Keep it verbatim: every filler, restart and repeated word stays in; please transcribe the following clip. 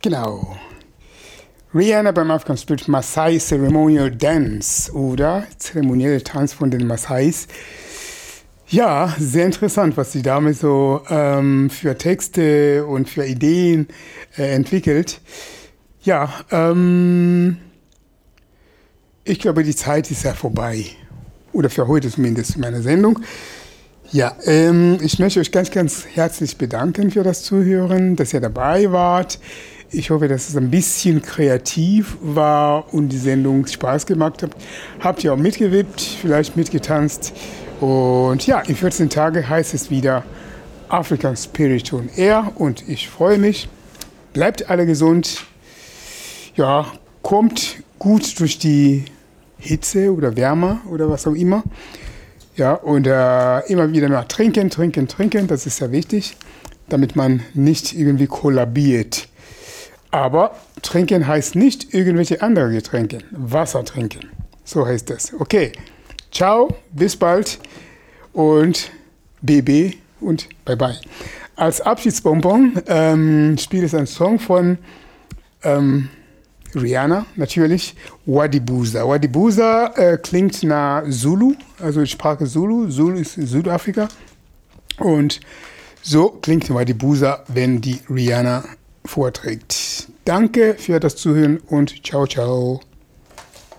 Genau. Rihanna beim African Spirit Maasai Ceremonial Dance oder zeremonielle Tanz von den Maasais. Ja, sehr interessant, was die Dame so ähm, für Texte und für Ideen äh, entwickelt. Ja, ähm, ich glaube, die Zeit ist ja vorbei. Oder für heute zumindest in meiner Sendung. Ja, ähm, ich möchte euch ganz, ganz herzlich bedanken für das Zuhören, dass ihr dabei wart. Ich hoffe, dass es ein bisschen kreativ war und die Sendung Spaß gemacht hat. Habt ihr auch mitgewippt, vielleicht mitgetanzt. Und ja, in vierzehn Tagen heißt es wieder African Spirit on Air und ich freue mich. Bleibt alle gesund. Ja, kommt gut durch die Hitze oder Wärme oder was auch immer. Ja, und äh, immer wieder nach trinken, trinken, trinken. Das ist ja wichtig, damit man nicht irgendwie kollabiert. Aber trinken heißt nicht irgendwelche andere Getränke. Wasser trinken. So heißt das. Okay. Ciao, bis bald und B B und bye bye. Als Abschiedsbonbon ähm, spiele ich einen Song von ähm, Rihanna, natürlich, Wadibuza. Wadibuza äh, klingt nach Zulu, also die Sprache Zulu. Zulu ist Südafrika. Und so klingt Wadibuza, wenn die Rihanna vorträgt. Danke für das Zuhören und ciao, ciao.